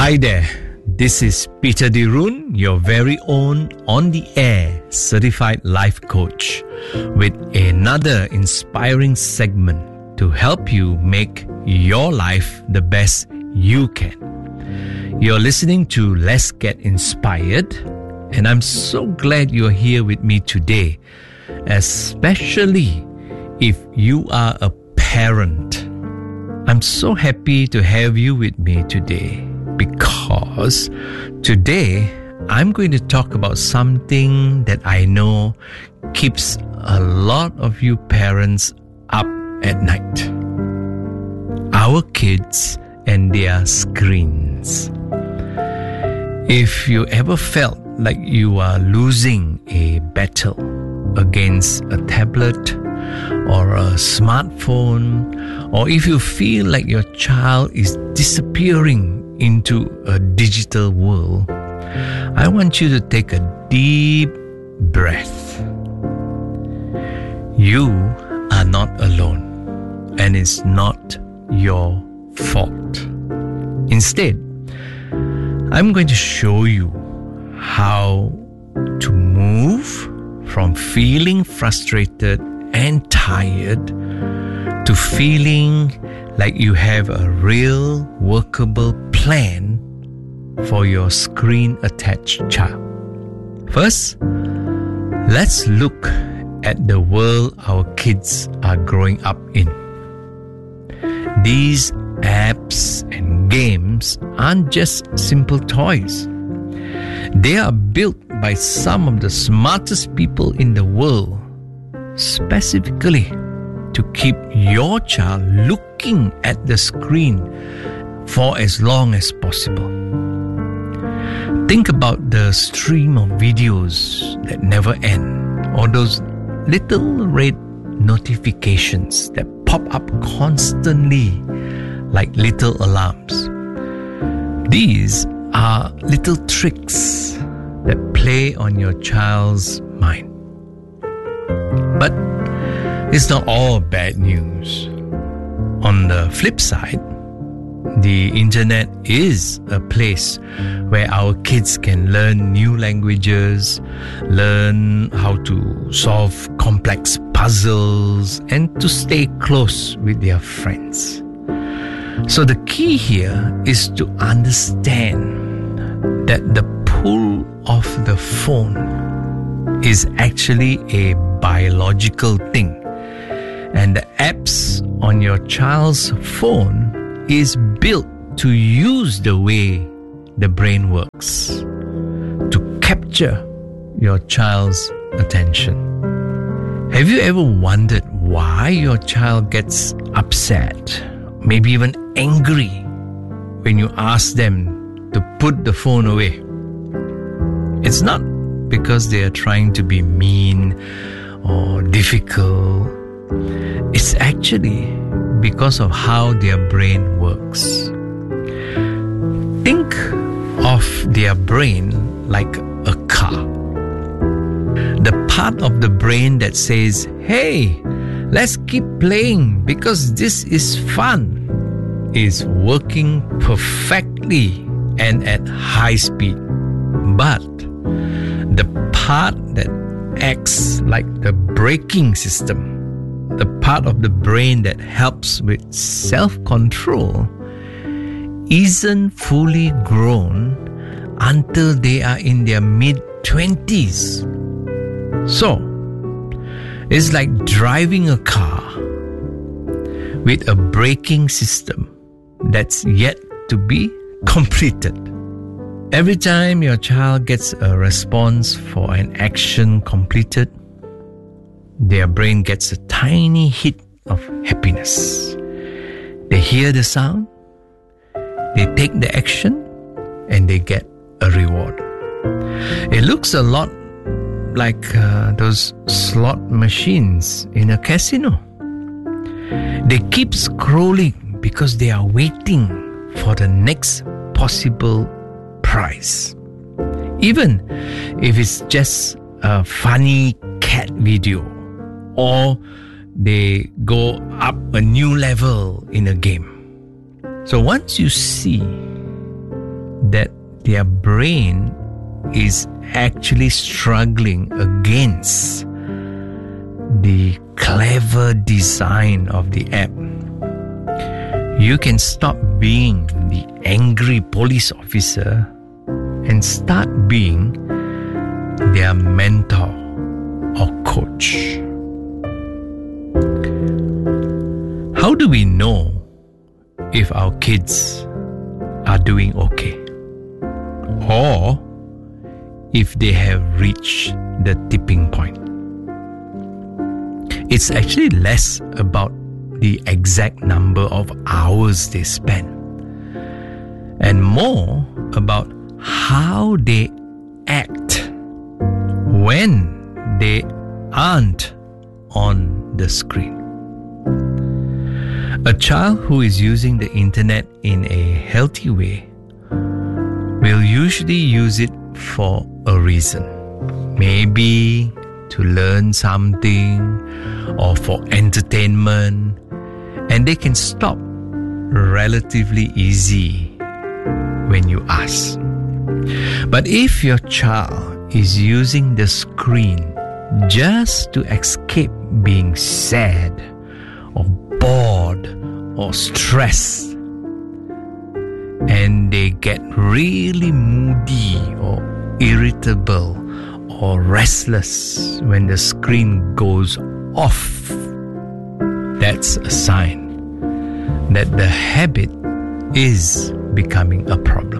Hi there, this is Peter Dirun, your very own on-the-air certified life coach with another inspiring segment to help you make your life the best you can. You're listening to Let's Get Inspired, and I'm so glad you're here with me today, especially if you are a parent. I'm so happy to have you with me today because today I'm going to talk about something that I know keeps a lot of you parents up at night. Our kids and their screens. If you ever felt like you are losing a battle against a tablet or a smartphone, or if you feel like your child is disappearing into a digital world, I want you to take a deep breath. You are not alone, and it's not your fault. Instead, I'm going to show you how to move from feeling frustrated and tired to feeling like you have a real workable plan for your screen-attached child. First, let's look at the world our kids are growing up in. These apps and games aren't just simple toys. They are built by some of the smartest people in the world, specifically to keep your child looking at the screen for as long as possible. Think about the stream of videos that never end, or those little red notifications that pop up constantly like little alarms. These are little tricks that play on your child's mind. But it's not all bad news. On the flip side, the internet is a place where our kids can learn new languages, learn how to solve complex puzzles, and to stay close with their friends. So the key here is to understand that the pull of the phone is actually a biological thing, and the apps on your child's phone is built to use the way the brain works to capture your child's attention. Have you ever wondered why your child gets upset, maybe even angry, when you ask them to put the phone away? It's not because they are trying to be mean or difficult. It's actually because of how their brain works. Think of their brain like a car. The part of the brain that says, "Hey, let's keep playing because this is fun," is working perfectly and at high speed. But the part that acts like the braking system, the part of the brain that helps with self-control, isn't fully grown until they are in their mid-20s. So, it's like driving a car with a braking system that's yet to be completed. Every time your child gets a response for an action completed, their brain gets a tiny hit of happiness. They hear the sound, they take the action, and they get a reward. It looks a lot like those slot machines in a casino. They keep scrolling because they are waiting for the next possible prize. Even if it's just a funny cat video, or they go up a new level in a game. So once you see that their brain is actually struggling against the clever design of the app. You can stop being the angry police officer and start being their mentor or coach. How do we know if our kids are doing okay, or if they have reached the tipping point? It's actually less about the exact number of hours they spend and more about how they act when they aren't on the screen. A child who is using the internet in a healthy way will usually use it for a reason. Maybe to learn something or for entertainment, and they can stop relatively easy when you ask. But if your child is using the screen just to escape being sad or bored or stressed, and they get really moody or irritable or restless when the screen goes off, that's a sign that the habit is becoming a problem.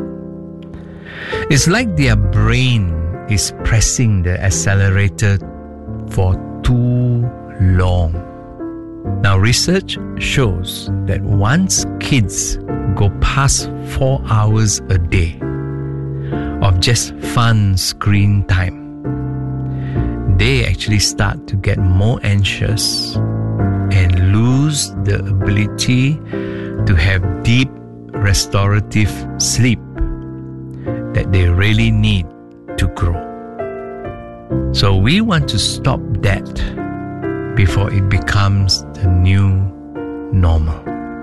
It's like their brain is pressing the accelerator for too long. Now, research shows that once kids go past 4 hours a day of just fun screen time, they actually start to get more anxious and lose the ability to have deep restorative sleep that they really need to grow. So we want to stop that before it becomes the new normal.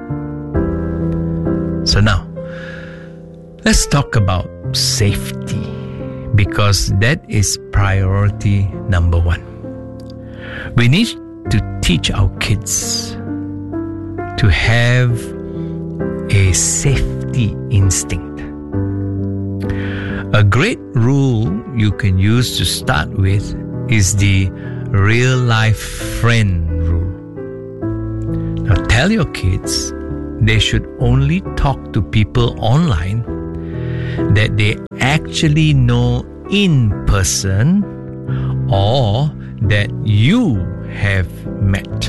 So now, let's talk about safety, because that is priority number one. We need to teach our kids to have a safety instinct. A great rule you can use to start with is the real life friend rule. Now tell your kids they should only talk to people online that they actually know in person or that you have met.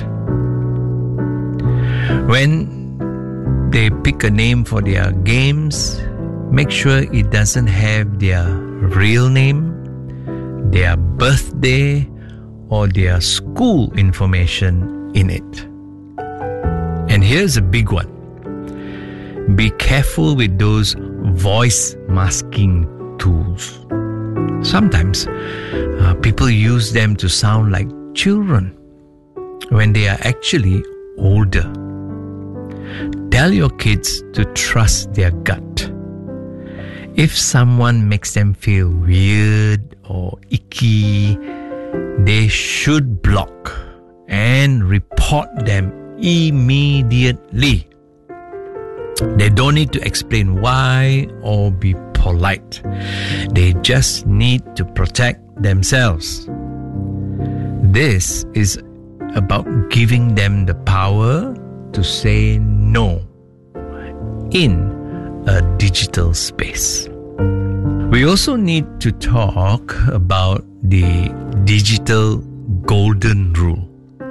When they pick a name for their games, make sure it doesn't have their real name, their birthday, or their school information in it. And here's a big one. Be careful with those voice masking tools. Sometimes people use them to sound like children when they are actually older. Tell your kids to trust their gut. If someone makes them feel weird or icky, they should block and report them immediately. They don't need to explain why or be polite. They just need to protect themselves. This is about giving them the power to say no in a digital space. We also need to talk about the digital golden rule.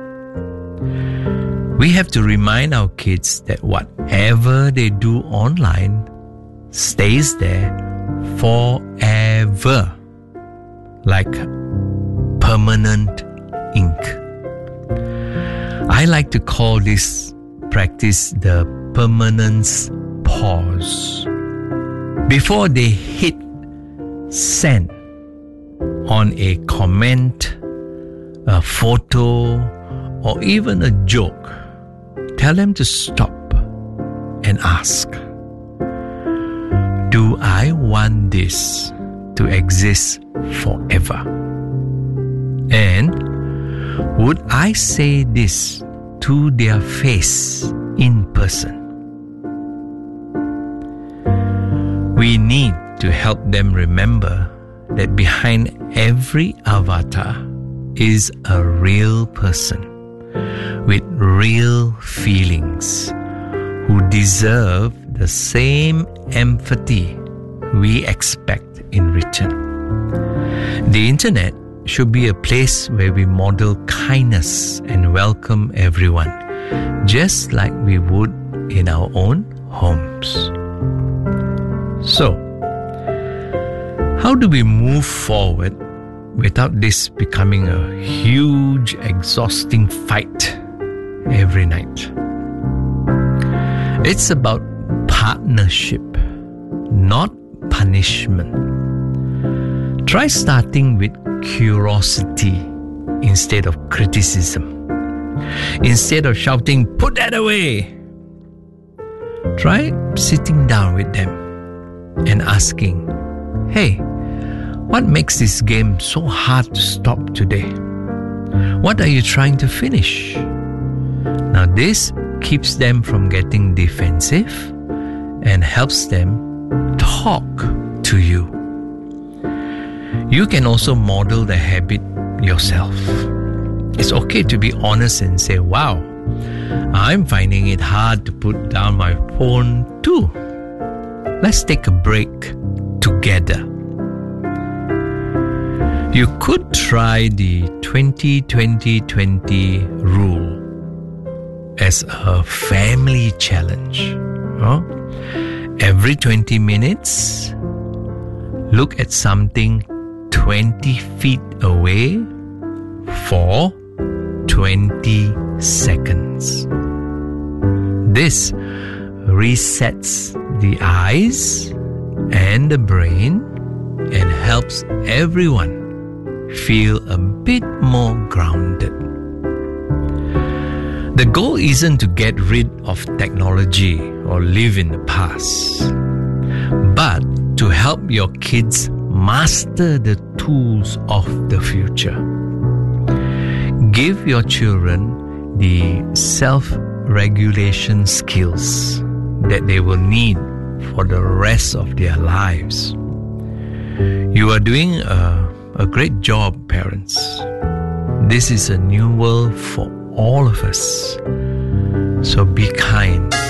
We have to remind our kids that whatever they do online stays there forever, like permanent ink. I like to call this practice the permanence pause. Before they hit send on a comment, a photo, or even a joke, tell them to stop and ask, do I want this to exist forever? And would I say this to their face in person? We need to help them remember that behind every avatar is a real person with real feelings who deserve the same empathy we expect in return. The internet should be a place where we model kindness and welcome everyone, just like we would in our own homes. So, how do we move forward without this becoming a huge, exhausting fight every night? It's about partnership, not punishment. Try starting with curiosity instead of criticism. Instead of shouting, "Put that away!" Try sitting down with them and asking, "Hey, what makes this game so hard to stop today? What are you trying to finish?" Now this keeps them from getting defensive and helps them talk to you. You can also model the habit yourself. It's okay to be honest and say, "Wow, I'm finding it hard to put down my phone too. Let's take a break together." You could try the 20-20-20 rule as a family challenge. Every 20 minutes, look at something 20 feet away for 20 seconds. This resets the eyes and the brain and helps everyone feel a bit more grounded. The goal isn't to get rid of technology or live in the past, but to help your kids master the tools of the future. Give your children the self-regulation skills that they will need for the rest of their lives. You are doing a great job, parents. This is a new world for all of us. So be kind